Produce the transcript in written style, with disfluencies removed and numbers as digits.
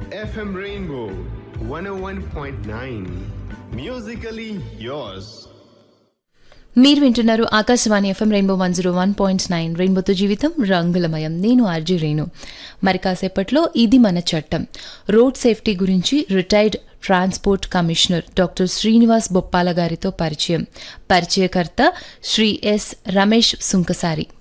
FM Rainbow 101.9. Musically yours. మీరు వింటున్నారు Akashvani FM rainbow 101.9 రెయిన్బోతో జీవితం రంగులమయం. నేను ఆర్జీ రేణు. మరి కాసేపట్లో ఇది మన చట్టం రోడ్ సేఫ్టీ గురించి retired transport commissioner doctor Srinivas Boppala గారితో పరిచయం. పరిచయకర్త శ్రీ ఎస్ రమేష్ సుంకసారి.